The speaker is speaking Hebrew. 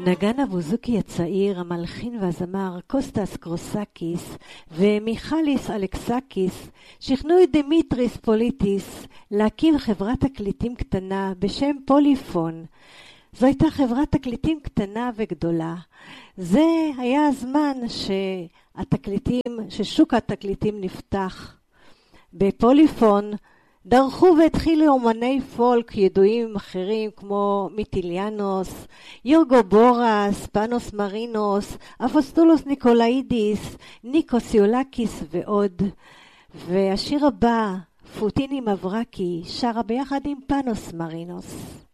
נגן הבוזוקי הצעיר, המלחין והזמר קוסטס קרוסקיס ומיכליס אלכסקיס שכנעו את דמיטריס פוליטיס להקים חברת תקליטים קטנה בשם פוליפון. זו הייתה חברת תקליטים קטנה וגדולה. זה היה הזמן ששוק התקליטים נפתח. בפוליפון דרכו והתחילו אומני פולק ידועים אחרים כמו מיטיליאנוס, יורגו בורס, פאנוס מרינוס, אפוסטולוס ניקולאידיס, ניקוס יולקיס ועוד. והשיר הבא, פוטיני מברקי, שרה ביחד עם פאנוס מרינוס.